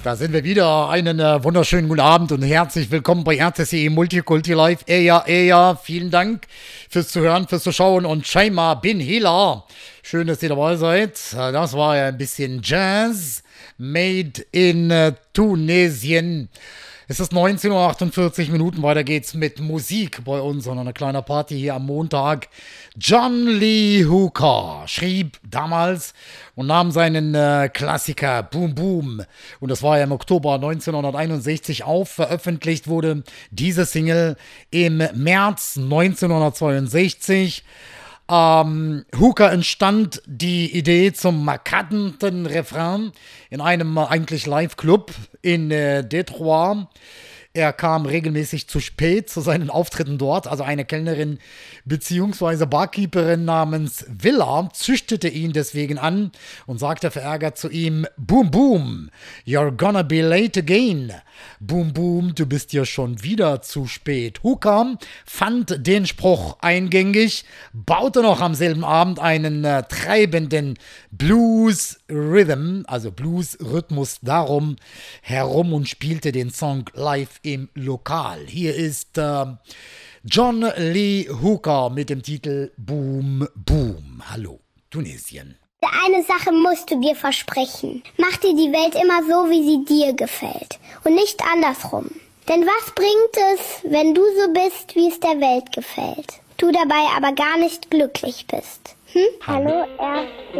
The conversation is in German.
Da sind wir wieder. Einen wunderschönen guten Abend und herzlich willkommen bei RTC Multikulti Live. Vielen Dank fürs Zuhören, fürs Zuschauen und Shaima bin Hila. Schön, dass ihr dabei seid. Das war ja ein bisschen Jazz made in Tunesien. Es ist 19:48 Uhr, weiter geht's mit Musik bei uns und einer kleinen Party hier am Montag. John Lee Hooker schrieb damals und nahm seinen Klassiker Boom Boom, und das war ja im Oktober 1961 auf. Veröffentlicht wurde diese Single im März 1962. Hooker entstand die Idee zum markanten Refrain in einem eigentlich Live-Club in Detroit. Er kam regelmäßig zu spät zu seinen Auftritten dort. Also eine Kellnerin bzw. Barkeeperin namens Villa züchtete ihn deswegen an und sagte verärgert zu ihm: Boom, boom, you're gonna be late again. Boom, boom, du bist ja schon wieder zu spät. Hooker fand den Spruch eingängig, baute noch am selben Abend einen treibenden Blues-Rhythm, also Blues-Rhythmus darum herum und spielte den Song live im Lokal. Hier ist John Lee Hooker mit dem Titel Boom Boom. Hallo, Tunesien. Eine Sache musst du dir versprechen. Mach dir die Welt immer so, wie sie dir gefällt und nicht andersrum. Denn was bringt es, wenn du so bist, wie es der Welt gefällt, du dabei aber gar nicht glücklich bist? Hallo,